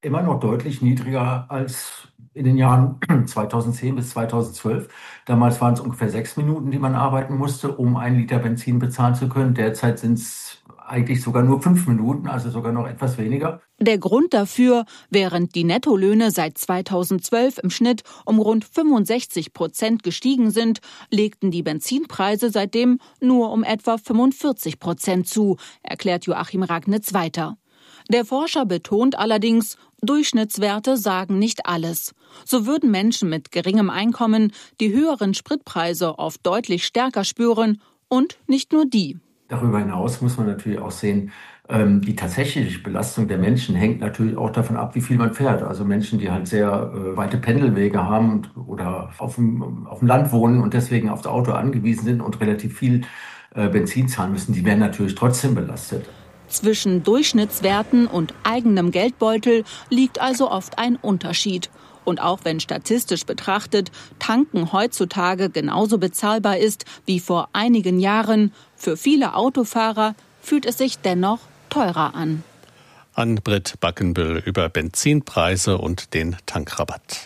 immer noch deutlich niedriger als in den Jahren 2010 bis 2012. Damals waren es ungefähr 6 Minuten, die man arbeiten musste, um 1 Liter Benzin bezahlen zu können. Derzeit sind es eigentlich sogar nur 5 Minuten, also sogar noch etwas weniger. Der Grund dafür: während die Nettolöhne seit 2012 im Schnitt um rund 65% gestiegen sind, legten die Benzinpreise seitdem nur um etwa 45% zu, erklärt Joachim Ragnitz weiter. Der Forscher betont allerdings, Durchschnittswerte sagen nicht alles. So würden Menschen mit geringem Einkommen die höheren Spritpreise oft deutlich stärker spüren, und nicht nur die. Darüber hinaus muss man natürlich auch sehen, die tatsächliche Belastung der Menschen hängt natürlich auch davon ab, wie viel man fährt. Also Menschen, die halt sehr weite Pendelwege haben oder auf dem Land wohnen und deswegen auf das Auto angewiesen sind und relativ viel Benzin zahlen müssen, die werden natürlich trotzdem belastet. Zwischen Durchschnittswerten und eigenem Geldbeutel liegt also oft ein Unterschied. Und auch wenn statistisch betrachtet Tanken heutzutage genauso bezahlbar ist wie vor einigen Jahren, für viele Autofahrer fühlt es sich dennoch teurer an. Ann-Britt Backenbüll über Benzinpreise und den Tankrabatt.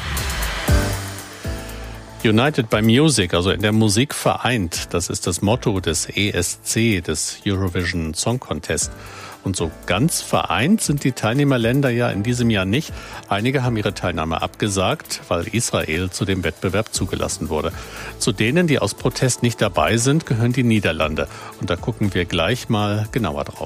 United by Music, also in der Musik vereint, das ist das Motto des ESC, des Eurovision Song Contest. Und so ganz vereint sind die Teilnehmerländer ja in diesem Jahr nicht. Einige haben ihre Teilnahme abgesagt, weil Israel zu dem Wettbewerb zugelassen wurde. Zu denen, die aus Protest nicht dabei sind, gehören die Niederlande. Und da gucken wir gleich mal genauer drauf.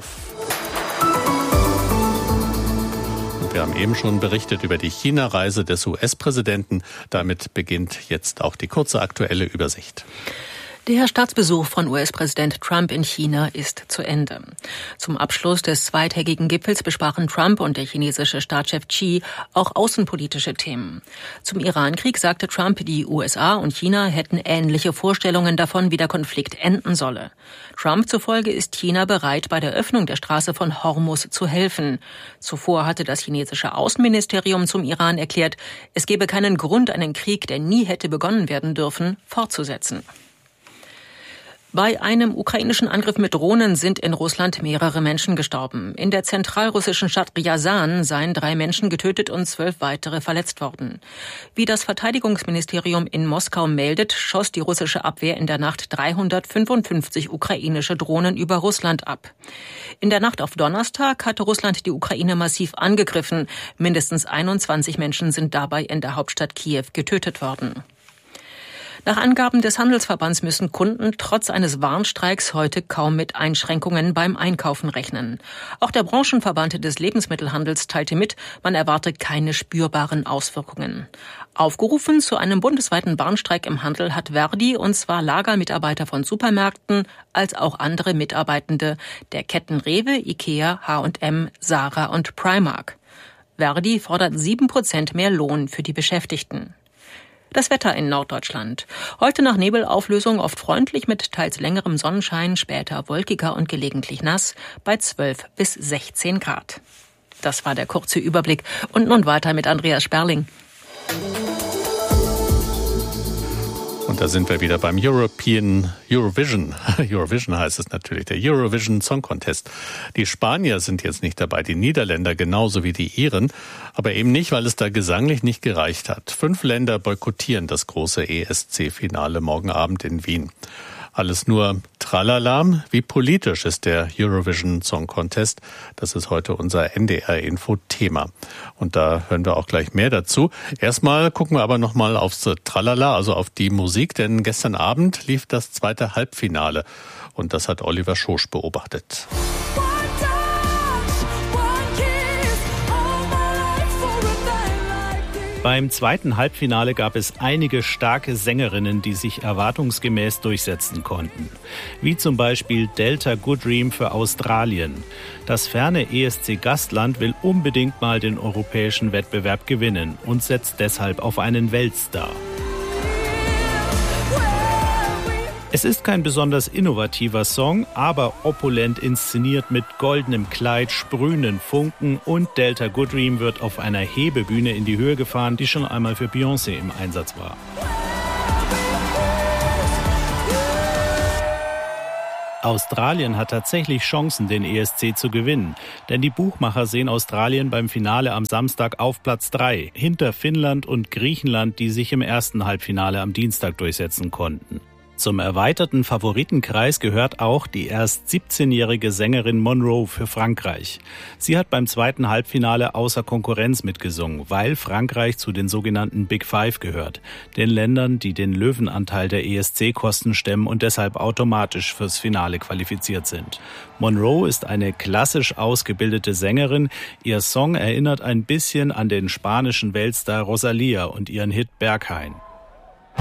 Wir haben eben schon berichtet über die China-Reise des US-Präsidenten. Damit beginnt jetzt auch die kurze aktuelle Übersicht. Der Staatsbesuch von US-Präsident Trump in China ist zu Ende. Zum Abschluss des zweitägigen Gipfels besprachen Trump und der chinesische Staatschef Xi auch außenpolitische Themen. Zum Irankrieg sagte Trump, die USA und China hätten ähnliche Vorstellungen davon, wie der Konflikt enden solle. Trump zufolge ist China bereit, bei der Öffnung der Straße von Hormuz zu helfen. Zuvor hatte das chinesische Außenministerium zum Iran erklärt, es gebe keinen Grund, einen Krieg, der nie hätte begonnen werden dürfen, fortzusetzen. Bei einem ukrainischen Angriff mit Drohnen sind in Russland mehrere Menschen gestorben. In der zentralrussischen Stadt Ryazan seien 3 Menschen getötet und 12 weitere verletzt worden. Wie das Verteidigungsministerium in Moskau meldet, schoss die russische Abwehr in der Nacht 355 ukrainische Drohnen über Russland ab. In der Nacht auf Donnerstag hatte Russland die Ukraine massiv angegriffen. Mindestens 21 Menschen sind dabei in der Hauptstadt Kiew getötet worden. Nach Angaben des Handelsverbands müssen Kunden trotz eines Warnstreiks heute kaum mit Einschränkungen beim Einkaufen rechnen. Auch der Branchenverband des Lebensmittelhandels teilte mit, man erwarte keine spürbaren Auswirkungen. Aufgerufen zu einem bundesweiten Warnstreik im Handel hat Verdi, und zwar Lagermitarbeiter von Supermärkten als auch andere Mitarbeitende der Ketten Rewe, Ikea, H&M, Zara und Primark. Verdi fordert 7% mehr Lohn für die Beschäftigten. Das Wetter in Norddeutschland. Heute nach Nebelauflösung oft freundlich mit teils längerem Sonnenschein, später wolkiger und gelegentlich nass bei 12 bis 16 Grad. Das war der kurze Überblick. Und nun weiter mit Andreas Sperling. Und da sind wir wieder beim Eurovision. Eurovision heißt es natürlich, der Eurovision Song Contest. Die Spanier sind jetzt nicht dabei, die Niederländer genauso wie die Iren, aber eben nicht, weil es da gesanglich nicht gereicht hat. 5 Länder boykottieren das große ESC-Finale morgen Abend in Wien. Alles nur Tralala. Wie politisch ist der Eurovision Song Contest? Das ist heute unser NDR-Info-Thema. Und da hören wir auch gleich mehr dazu. Erstmal gucken wir aber nochmal aufs Tralala, also auf die Musik, denn gestern Abend lief das 2. Halbfinale. Und das hat Oliver Schosch beobachtet. Beim 2. Halbfinale gab es einige starke Sängerinnen, die sich erwartungsgemäß durchsetzen konnten. Wie zum Beispiel Delta Goodrem für Australien. Das ferne ESC-Gastland will unbedingt mal den europäischen Wettbewerb gewinnen und setzt deshalb auf einen Weltstar. Es ist kein besonders innovativer Song, aber opulent inszeniert mit goldenem Kleid, sprühenden Funken, und Delta Goodrem wird auf einer Hebebühne in die Höhe gefahren, die schon einmal für Beyoncé im Einsatz war. Australien hat tatsächlich Chancen, den ESC zu gewinnen. Denn die Buchmacher sehen Australien beim Finale am Samstag auf Platz 3, hinter Finnland und Griechenland, die sich im ersten Halbfinale am Dienstag durchsetzen konnten. Zum erweiterten Favoritenkreis gehört auch die erst 17-jährige Sängerin Monroe für Frankreich. Sie hat beim zweiten Halbfinale außer Konkurrenz mitgesungen, weil Frankreich zu den sogenannten Big Five gehört, den Ländern, die den Löwenanteil der ESC-Kosten stemmen und deshalb automatisch fürs Finale qualifiziert sind. Monroe ist eine klassisch ausgebildete Sängerin. Ihr Song erinnert ein bisschen an den spanischen Weltstar Rosalía und ihren Hit Berghain.